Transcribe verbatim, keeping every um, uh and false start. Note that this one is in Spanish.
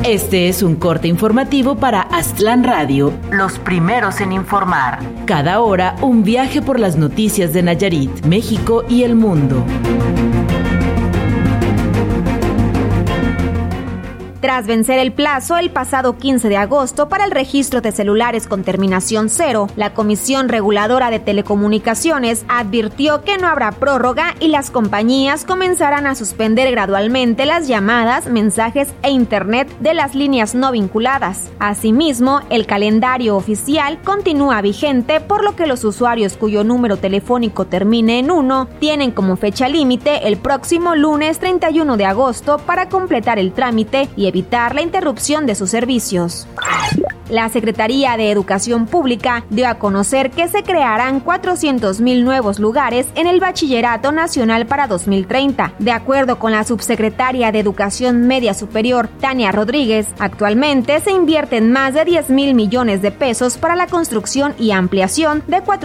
Este es un corte informativo para Aztlán Radio, los primeros en informar. Cada hora, un viaje por las noticias de Nayarit, México y el mundo. Tras vencer el plazo el pasado quince de agosto para el registro de celulares con terminación cero, la Comisión Reguladora de Telecomunicaciones advirtió que no habrá prórroga y las compañías comenzarán a suspender gradualmente las llamadas, mensajes e internet de las líneas no vinculadas. Asimismo, el calendario oficial continúa vigente, por lo que los usuarios cuyo número telefónico termine en uno tienen como fecha límite el próximo lunes treinta y uno de agosto para completar el trámite y evitar la interrupción de sus servicios. La Secretaría de Educación Pública dio a conocer que se crearán cuatrocientos mil nuevos lugares en el Bachillerato Nacional para dos mil treinta. De acuerdo con la subsecretaria de Educación Media Superior, Tania Rodríguez, actualmente se invierten más de diez mil millones de pesos para la construcción y ampliación de cuatrocientos